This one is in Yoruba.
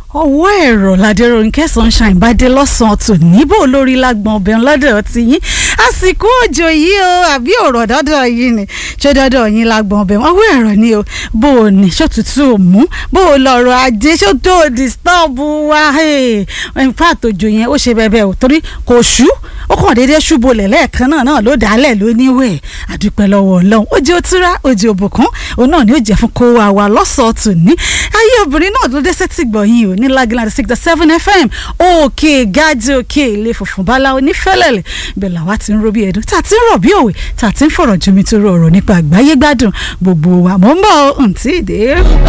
ọwọ́ ẹ̀rọ ládẹ́rọ̀nkẹ́ sunshine bá dé lọ́sàn-án tò níbò lórí lágbọ̀n ọbẹ̀ lọ́dọ̀ ti yín àsìkò òjò yìí o àbí ọ̀rọ̀ dọ́dọ̀ yìí ni ṣé dọ́dọ̀ yín lágbọ̀n ọbẹ̀ ọwọ́ ẹ̀rọ ni o bó o ní ṣó tutù ò mú bó o lọ́rọ̀ ajé ṣó tó o disturb wa nípa àtòjò yẹn ó ṣe bẹ́ẹ̀ o torí kò ṣú ó kàn déédéé ṣubú lẹ́ẹ̀kan náà ló dálẹ̀ lóníwẹ̀ àdúpẹ́ lọ́wọ́ Ọlọ́run òjò òtúrá òjò òbùkún òun náà ni ó jẹ́ fún kó wa lọ́sọ̀ọ̀tún ní ayé obìnrin náà ló dé sétí gbọ̀yìn o ní Lágìlá 6.7 FM òkè gájí òkè ilé funfun báláwo nífẹ̀lẹ̀lẹ̀ bẹ́ẹ̀ làwa ti ń ro bí ẹ̀dùn tá a ti ń rọ̀ bí òwe tá a ti ń fọ̀rọ̀ jomi tó rọrọ̀ nípa àgbáyé gbádùn gbogbo wa mò ń bọ̀ ǹtí ìdè.